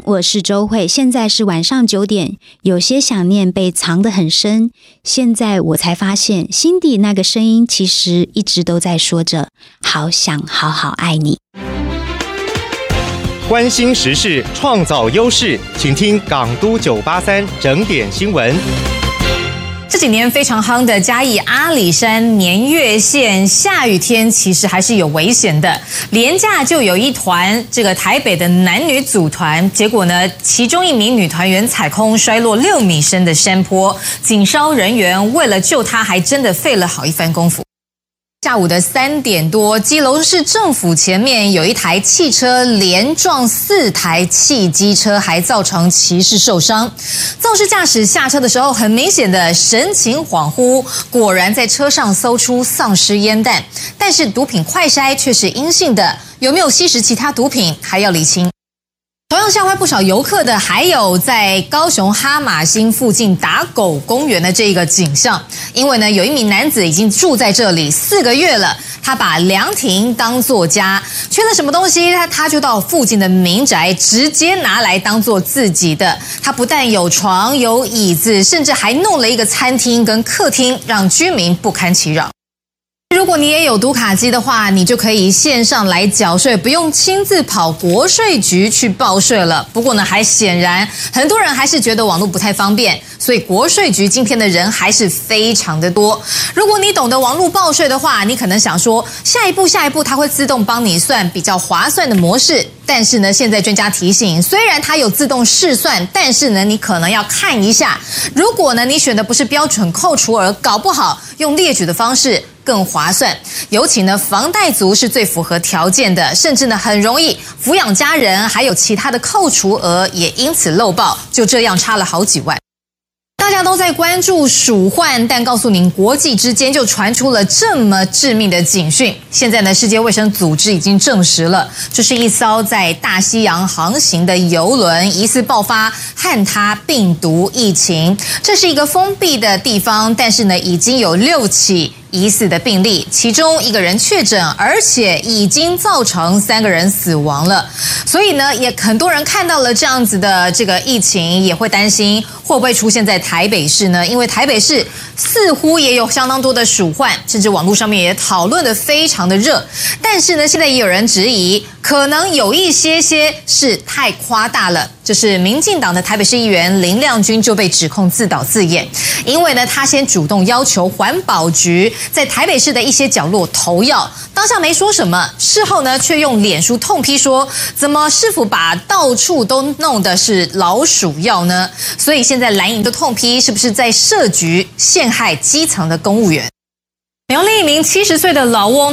我是周慧，现在是晚上9点。有些想念被藏得很深，现在我才发现，心底那个声音其实一直都在说着“好想好好爱你”。 关心时事，创造优势，请听港都983整点新闻。 这几年非常夯的嘉义阿里山年月线，下雨天其实还是有危险的。连假就有一团这个台北的男女组团，结果呢，其中一名女团员踩空摔落6米深的山坡，警消人员为了救她，还真的费了好一番功夫。下午的3点多，基隆市政府前面有一台汽车连撞4台汽机车，还造成骑士受伤。肇事驾驶下车的时候，很明显的神情恍惚，果然在车上搜出丧尸烟弹，但是毒品快筛却是阴性的，有没有吸食其他毒品还要厘清。同样吓坏不少游客的，还有在高雄哈马星附近打狗公园的这个景象。因为呢，有一名男子已经住在这里4个月了，他把凉亭当作家，缺了什么东西，他就到附近的民宅直接拿来当做自己的。他不但有床有椅子，甚至还弄了一个餐厅跟客厅，让居民不堪其扰。如果你也有读卡机的话，你就可以线上来缴税，不用亲自跑国税局去报税了。不过呢，还显然很多人还是觉得网络不太方便，所以国税局今天的人还是非常的多。如果你懂得网络报税的话，你可能想说，下一步它会自动帮你算比较划算的模式。但是呢，现在专家提醒，虽然它有自动试算，但是呢，你可能要看一下，如果呢你选的不是标准扣除额，搞不好用列举的方式更划算。尤其呢，房贷族是最符合条件的，甚至呢很容易抚养家人，还有其他的扣除额也因此漏报，就这样差了好几万。大家都在关注鼠患，但告诉您，国际之间就传出了这么致命的警讯。现在呢，世界卫生组织已经证实了，这是一艘在大西洋航行的邮轮疑似爆发汉他病毒疫情。这是一个封闭的地方，但是呢，已经有6起疑似的病例，其中1个人确诊，而且已经造成3个人死亡了。所以呢，也很多人看到了这样子的这个疫情，也会担心会不会出现在台北市呢？因为台北市似乎也有相当多的鼠患，甚至网络上面也讨论得非常的热。但是呢，现在也有人质疑，可能有一些是太夸大了。就是民进党的台北市议员林亮君就被指控自导自演，因为呢，他先主动要求环保局在台北市的一些角落投药，当下没说什么，事后呢却用脸书痛批说，怎么市府把到处都弄的是老鼠药呢？所以现在蓝营都痛批，是不是在设局陷害基层的公务员？苗栗一名70岁的老翁。